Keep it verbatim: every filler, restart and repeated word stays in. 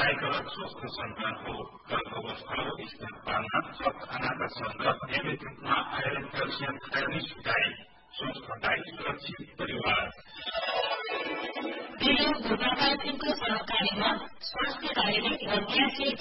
लायक स्वस्थ सन्तान हो। गर्भावस्था हो स्तनपानमा सब खानाका सन्दर्भ नियमित रूपमा आयरन क्याल्सियम खाने सुझाए। स्वस्थ दाई सुरक्षित परिवार। विलुप्त गोपालसिंहको सहकारीमा स्वास्थ्य कार्यालय अभ्यासी